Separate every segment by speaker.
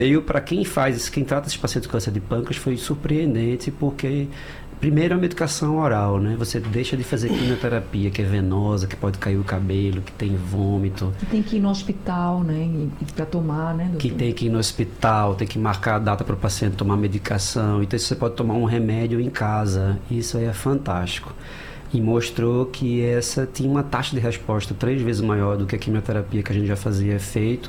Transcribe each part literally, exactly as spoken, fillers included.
Speaker 1: E para quem faz, quem trata esses pacientes com câncer de pâncreas foi surpreendente, porque primeiro a medicação oral, né? Você deixa de fazer quimioterapia, que é venosa, que pode cair o cabelo, que tem vômito.
Speaker 2: Que tem que ir no hospital, né? Para tomar, né, doutor?
Speaker 1: Que tem que ir no hospital, tem que marcar a data para o paciente tomar medicação. Então você pode tomar um remédio em casa. Isso aí é fantástico. E mostrou que essa tinha uma taxa de resposta três vezes maior do que a quimioterapia que a gente já fazia efeito.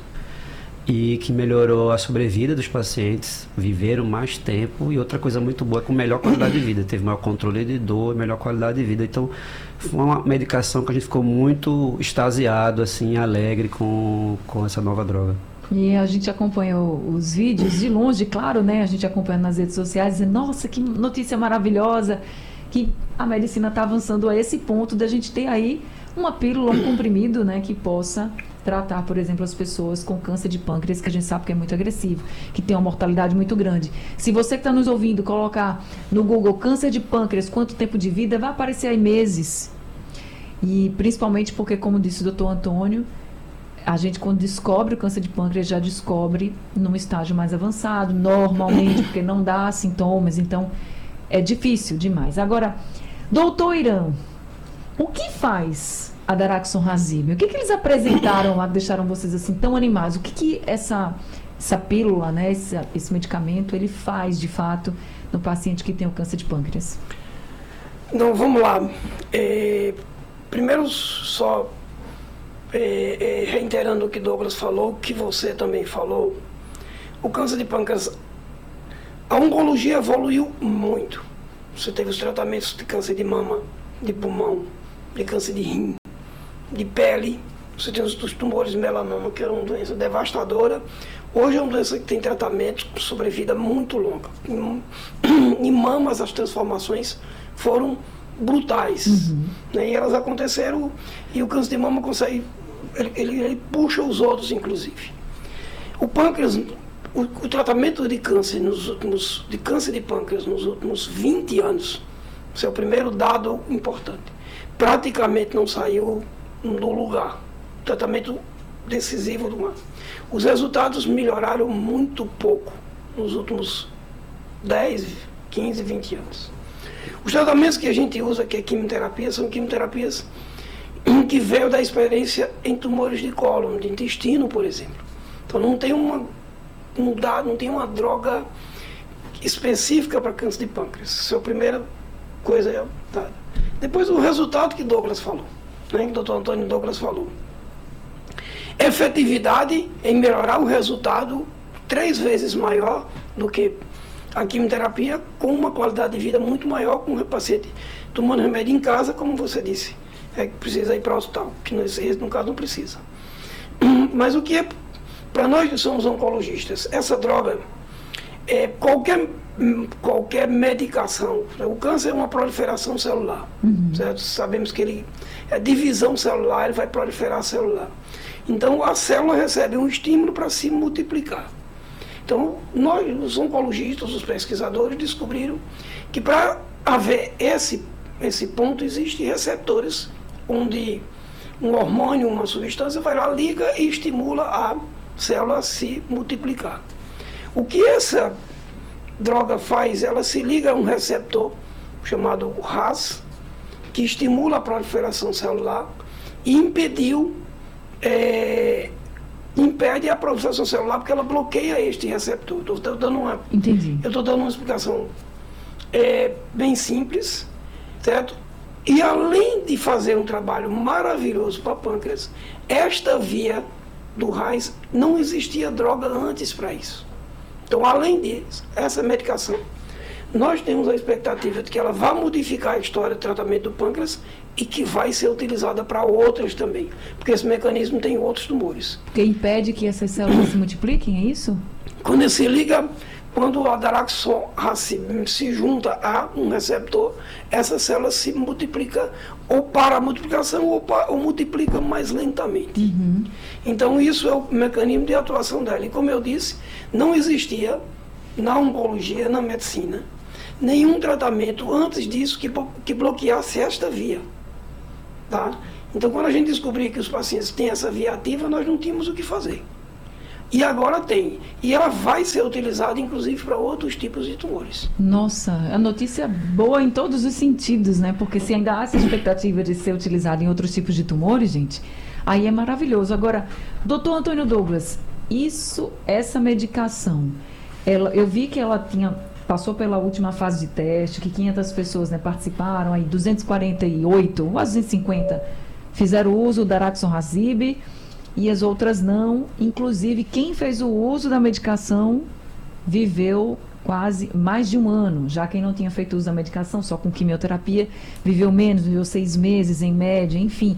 Speaker 1: E que melhorou a sobrevida dos pacientes, viveram mais tempo, e outra coisa muito boa é com melhor qualidade de vida, teve maior controle de dor, melhor qualidade de vida. Então foi uma medicação que a gente ficou muito extasiado, assim, alegre com, com essa nova droga.
Speaker 2: E a gente acompanhou os vídeos de longe, claro, né? A gente acompanha nas redes sociais, dizendo, nossa, que notícia maravilhosa, que a medicina está avançando a esse ponto de a gente ter aí uma pílula, um comprimido, né, que possa tratar, por exemplo, as pessoas com câncer de pâncreas, que a gente sabe que é muito agressivo, que tem uma mortalidade muito grande. Se você que está nos ouvindo colocar no Google câncer de pâncreas, quanto tempo de vida, vai aparecer aí meses. E principalmente porque, como disse o doutor Antônio, a gente quando descobre o câncer de pâncreas já descobre num estágio mais avançado, normalmente, porque não dá sintomas, então é difícil demais. Agora, doutor Irã, o que faz a daraxonrasib? O que, que eles apresentaram lá que deixaram vocês assim tão animados? O que, que essa, essa pílula, né, esse, esse medicamento, ele faz de fato no paciente que tem o câncer de pâncreas?
Speaker 3: Então, vamos lá. É, primeiro, só é, é, reiterando o que Douglas falou, o que você também falou, o câncer de pâncreas, a oncologia evoluiu muito. Você teve os tratamentos de câncer de mama, de pulmão, de câncer de rim, de pele, você tem os, os tumores de melanoma, que era uma doença devastadora. Hoje é uma doença que tem tratamento com sobrevida muito longa. Em, em mamas, as transformações foram brutais. Uhum. Né? E elas aconteceram, e o câncer de mama consegue, ele, ele, ele puxa os outros, inclusive. O pâncreas, o, o tratamento de câncer, nos últimos, de câncer de pâncreas nos últimos vinte anos, esse é o primeiro dado importante. Praticamente não saiu do lugar. Tratamento decisivo do mar. Os resultados melhoraram muito pouco nos últimos dez, quinze, vinte anos. Os tratamentos que a gente usa, que é quimioterapia, são quimioterapias que veio da experiência em tumores de cólon, de intestino, por exemplo. Então não tem uma, não dá, não tem uma droga específica para câncer de pâncreas. Essa é a primeira coisa é dada. Depois o resultado que Douglas falou, né, que o doutor Antônio Douglas falou. Efetividade em melhorar o resultado três vezes maior do que a quimioterapia, com uma qualidade de vida muito maior, com o paciente tomando remédio em casa, como você disse, é que precisa ir para o hospital, que nesse no caso não precisa. Mas o que é, para nós que somos oncologistas, essa droga, é, qualquer, qualquer medicação, o câncer é uma proliferação celular, uhum. certo? Sabemos que ele é divisão celular, ele vai proliferar celular. Então a célula recebe um estímulo para se multiplicar. Então nós, os oncologistas, os pesquisadores, descobriram que para haver esse, esse ponto, existem receptores onde um hormônio, uma substância vai lá, liga e estimula a célula a se multiplicar. O que essa droga faz? Ela se liga a um receptor chamado R A S, que estimula a proliferação celular e impediu, é, impede a proliferação celular porque ela bloqueia este receptor. Estou dando uma,
Speaker 2: Entendi.
Speaker 3: Eu estou dando uma explicação é, bem simples, certo? E além de fazer um trabalho maravilhoso para pâncreas, esta via do R A S não existia droga antes para isso. Então, além disso, essa medicação, nós temos a expectativa de que ela vai modificar a história do tratamento do pâncreas e que vai ser utilizada para outras também, porque esse mecanismo tem outros tumores.
Speaker 2: Que impede que essas células se multipliquem, é isso?
Speaker 3: Quando se liga, quando a daraxonrasib se junta a um receptor, essa célula se multiplica ou para a multiplicação ou, para, ou multiplica mais lentamente. Uhum. Então isso é o mecanismo de atuação dela. E como eu disse, não existia na oncologia, na medicina, nenhum tratamento antes disso que, que bloqueasse esta via. Tá? Então quando a gente descobriu que os pacientes têm essa via ativa, nós não tínhamos o que fazer. E agora tem. E ela vai ser utilizada, inclusive, para outros tipos de tumores.
Speaker 2: Nossa, a notícia boa em todos os sentidos, né? Porque se ainda há essa expectativa de ser utilizada em outros tipos de tumores, gente, aí é maravilhoso. Agora, doutor Antônio Douglas, isso, essa medicação, ela, eu vi que ela tinha, passou pela última fase de teste, que quinhentas pessoas, né, participaram, aí duzentos e quarenta e oito, quase duzentos e cinquenta, fizeram uso da daraxonrasib, e as outras não. Inclusive, quem fez o uso da medicação viveu quase mais de um ano. Já quem não tinha feito uso da medicação, só com quimioterapia, viveu menos, viveu seis meses em média, enfim.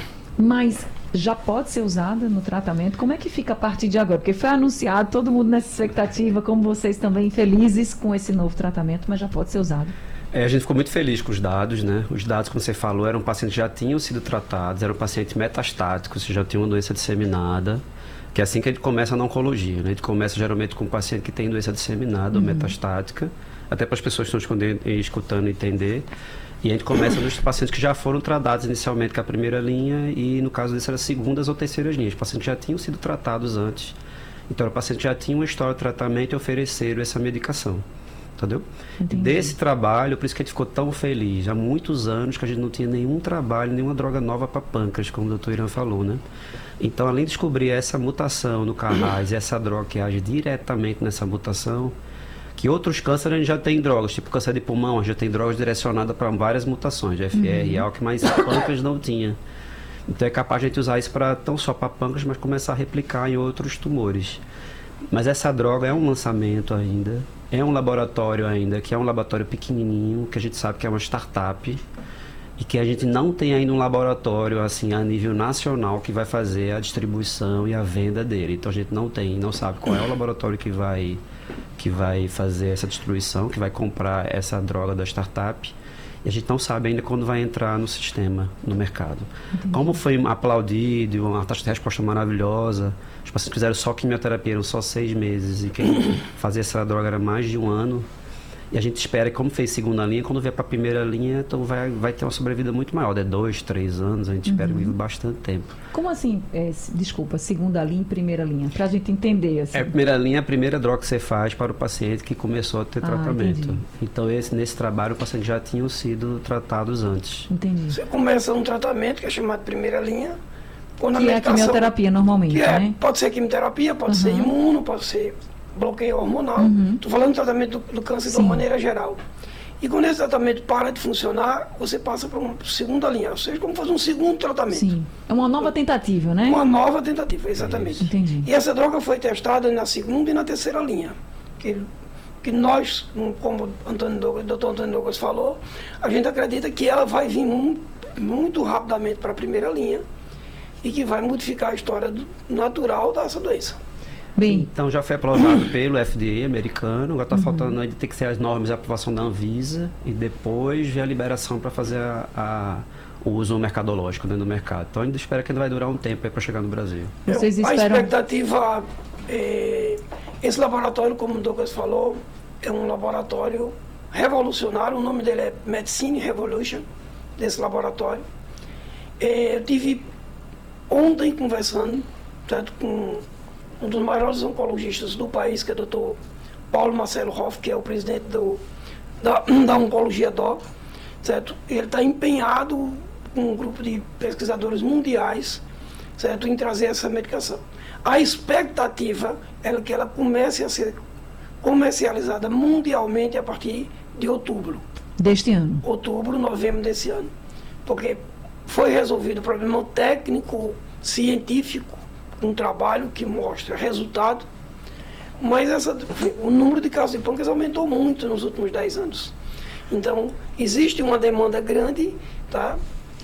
Speaker 2: Mas já pode ser usada no tratamento? Como é que fica a partir de agora? Porque foi anunciado, todo mundo nessa expectativa, como vocês também, felizes com esse novo tratamento, mas já pode ser usado.
Speaker 1: É, a gente ficou muito feliz com os dados, né? Os dados, como você falou, eram pacientes que já tinham sido tratados, eram pacientes metastáticos, que já tinham uma doença disseminada, que é assim que a gente começa na oncologia, né? A gente começa geralmente com um paciente que tem doença disseminada, uhum, ou metastática, até para as pessoas que estão escutando entender. E a gente começa nos pacientes que já foram tratados inicialmente com a primeira linha e, no caso desse, era segundas ou terceiras linhas. Os pacientes já tinham sido tratados antes. Então, o paciente já tinha uma história de tratamento e ofereceram essa medicação. Entendeu? Entendi. Desse trabalho, por isso que a gente ficou tão feliz. Há muitos anos que a gente não tinha nenhum trabalho, nenhuma droga nova para pâncreas, como o doutor Irã falou, né? Então, além de descobrir essa mutação no Carras e essa droga que age diretamente nessa mutação, que outros cânceres a gente já tem drogas, tipo câncer de pulmão, a gente já tem drogas direcionadas para várias mutações, de F R, uhum, ALK, mas pâncreas não tinha. Então, é capaz de a gente usar isso para, não só para pâncreas, mas começar a replicar em outros tumores. Mas essa droga é um lançamento ainda, é um laboratório ainda, que é um laboratório pequenininho, que a gente sabe que é uma startup, e que a gente não tem ainda um laboratório assim a nível nacional que vai fazer a distribuição e a venda dele. Então a gente não tem, não sabe qual é o laboratório que vai, que vai fazer essa distribuição, que vai comprar essa droga da startup. E a gente não sabe ainda quando vai entrar no sistema, no mercado. Entendi. Como foi aplaudido, uma taxa de resposta maravilhosa, os pacientes fizeram só quimioterapia, eram só seis meses, e quem fazia essa droga era mais de um ano. E a gente espera que, como fez segunda linha, quando vier para a primeira linha, então vai, vai ter uma sobrevida muito maior, de dois, três anos, a gente, uhum, espera que viva bastante tempo.
Speaker 2: Como assim, é, desculpa, segunda linha e primeira linha? Para a gente entender. Assim.
Speaker 1: É, a primeira linha é a primeira droga que você faz para o paciente que começou a ter ah, tratamento. Entendi. Então, esse, nesse trabalho, o paciente já tinham sido tratados antes.
Speaker 2: Entendi.
Speaker 3: Você começa um tratamento que é chamado de primeira linha, quando
Speaker 2: que a é a quimioterapia, normalmente,
Speaker 3: que é,
Speaker 2: né?
Speaker 3: Pode ser quimioterapia, pode, uhum, ser imuno, pode ser bloqueio hormonal. Estou, uhum, falando do tratamento do, do câncer, sim, de uma maneira geral. E quando esse tratamento para de funcionar, você passa para uma segunda linha, ou seja, como fazer um segundo tratamento.
Speaker 2: Sim, é uma nova tentativa, né?
Speaker 3: Uma nova tentativa, exatamente.
Speaker 2: Entendi.
Speaker 3: E essa droga foi testada na segunda e na terceira linha. Que, que nós, como Antônio Douglas, o doutor Antônio Douglas falou, a gente acredita que ela vai vir muito, muito rapidamente para a primeira linha e que vai modificar a história do, natural dessa doença.
Speaker 2: Bem,
Speaker 1: então já foi aprovado pelo F D A americano, agora está, uhum, faltando ainda ter que ser as normas de aprovação da Anvisa e depois ver a liberação para fazer a, a, o uso mercadológico dentro do mercado. Então ainda espera que ainda vai durar um tempo para chegar no Brasil.
Speaker 2: Vocês esperam...
Speaker 3: A expectativa, é, esse laboratório, como o Douglas falou, é um laboratório revolucionário, o nome dele é Medicine Revolution, desse laboratório. É, eu tive ontem conversando, certo, com um dos maiores oncologistas do país, que é o doutor Paulo Marcelo Hoff, que é o presidente do, da, da Oncologia D O C, certo? Ele está empenhado com um grupo de pesquisadores mundiais, certo, em trazer essa medicação. A expectativa é que ela comece a ser comercializada mundialmente a partir de outubro.
Speaker 2: Deste ano?
Speaker 3: Outubro, novembro desse ano. Porque foi resolvido o problema técnico, científico, um trabalho que mostra resultado, mas essa, o número de casos de pâncreas aumentou muito nos últimos dez anos. Então, existe uma demanda grande, tá?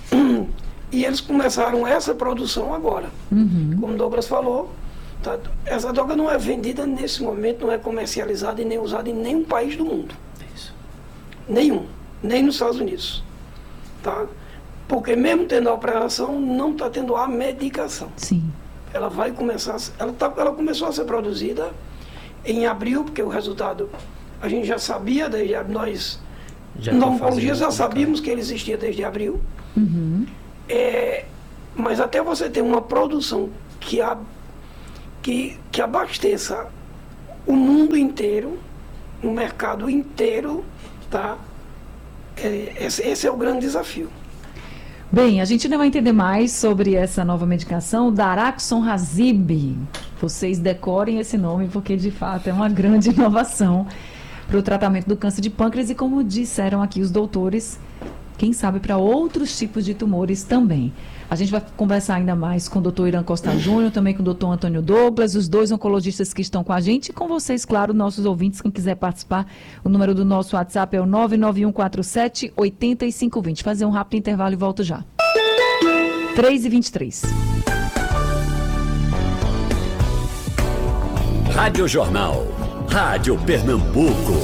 Speaker 3: E eles começaram essa produção agora.
Speaker 2: Uhum.
Speaker 3: Como o Douglas falou, tá? Essa droga não é vendida nesse momento, não é comercializada e nem usada em nenhum país do mundo.
Speaker 1: Isso.
Speaker 3: Nenhum, nem nos Estados Unidos. Tá? Porque mesmo tendo a operação, não está tendo a medicação.
Speaker 2: Sim.
Speaker 3: Ela vai começar, ela, tá, ela começou a ser produzida em abril, porque o resultado a gente já sabia desde nós, já na oncologia já sabíamos que ele existia desde abril.
Speaker 2: Uhum.
Speaker 3: É, mas até você ter uma produção que, a, que, que abasteça o mundo inteiro, o mercado inteiro, tá? É, esse, esse é o grande desafio.
Speaker 2: Bem, a gente ainda vai entender mais sobre essa nova medicação, Daraxonrasib. Vocês decorem esse nome porque, de fato, é uma grande inovação para o tratamento do câncer de pâncreas e, como disseram aqui os doutores, quem sabe para outros tipos de tumores também. A gente vai conversar ainda mais com o doutor Irã Costa Júnior, também com o doutor Antônio Douglas, os dois oncologistas que estão com a gente, e com vocês, claro, nossos ouvintes, quem quiser participar, o número do nosso WhatsApp é o nove nove um quatro sete oito cinco dois zero. Fazer um rápido intervalo e volto já. três e vinte e três.
Speaker 4: Rádio Jornal, Rádio Pernambuco.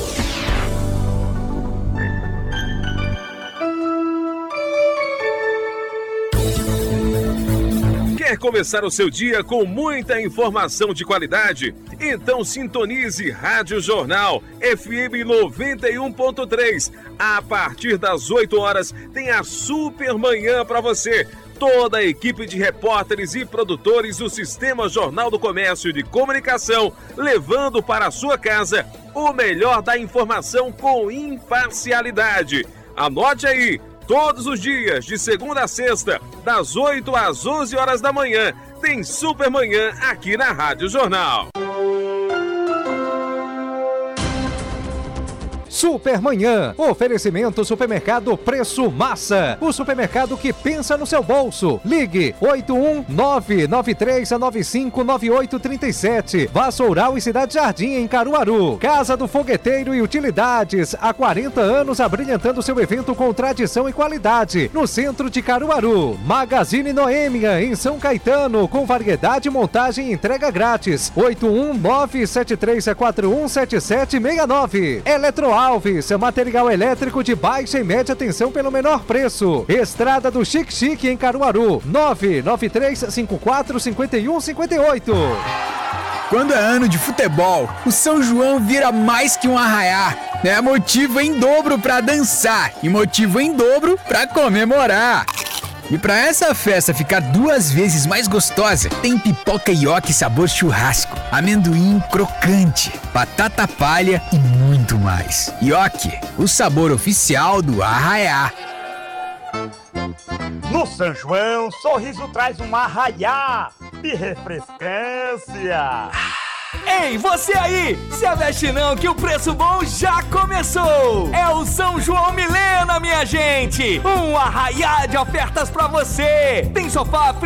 Speaker 5: Quer começar o seu dia com muita informação de qualidade? Então sintonize Rádio Jornal F M noventa e um ponto três. A partir das oito horas tem a super manhã para você. Toda a equipe de repórteres e produtores do Sistema Jornal do Comércio e de Comunicação, levando para a sua casa o melhor da informação com imparcialidade. Anote aí, todos os dias, de segunda a sexta, das oito às onze horas da manhã, tem Super Manhã aqui na Rádio Jornal.
Speaker 6: Supermanhã, oferecimento Supermercado Preço Massa, o supermercado que pensa no seu bolso. Ligue oito um nove nove três nove cinco nove oito três sete, Vassoural e Cidade Jardim em Caruaru. Casa do Fogueteiro e Utilidades, há quarenta anos abrilhantando seu evento com tradição e qualidade, no centro de Caruaru. Magazine Noêmia em São Caetano, com variedade, montagem e entrega grátis. oito um nove sete três quatro um sete sete seis nove. Eletroalves, material elétrico de baixa e média tensão pelo menor preço. Estrada do Chique Chique em Caruaru, nove nove três cinco quatro cinco um cinco oito.
Speaker 7: Quando é ano de futebol, o São João vira mais que um arraiá. É motivo em dobro para dançar e motivo em dobro para comemorar. E para essa festa ficar duas vezes mais gostosa, tem pipoca ioki sabor churrasco, amendoim crocante, batata palha e muito mais. Ioki, o sabor oficial do arraiá.
Speaker 8: No São João, sorriso traz um arraiá de refrescância.
Speaker 9: Ei, você aí, se aveste não que o preço bom já começou! É o São João Milena, minha gente! Um arraiá de ofertas pra você! Tem sofá